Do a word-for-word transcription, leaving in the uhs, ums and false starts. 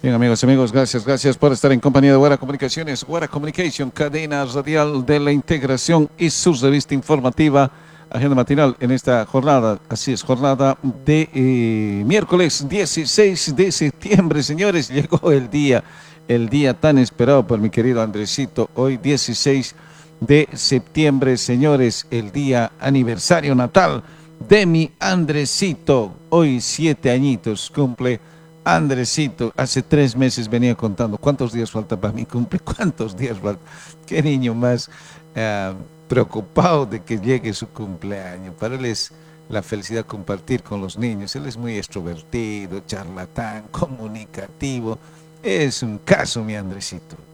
Bien, amigos y amigos, gracias, gracias por estar en compañía de Guara Comunicaciones, Guara Communication, cadena radial de la integración y su revista informativa, agenda matinal en esta jornada, así es, jornada de eh, miércoles dieciséis de septiembre, señores, llegó el día, el día tan esperado por mi querido Andresito, hoy dieciséis de septiembre, señores, el día aniversario natal de mi Andresito, hoy siete añitos cumple. Andresito, hace tres meses venía contando cuántos días falta para mi cumple, cuántos días falta. Qué niño más uh, preocupado de que llegue su cumpleaños. Para él es la felicidad compartir con los niños. Él es muy extrovertido, charlatán, comunicativo. Es un caso, mi Andresito.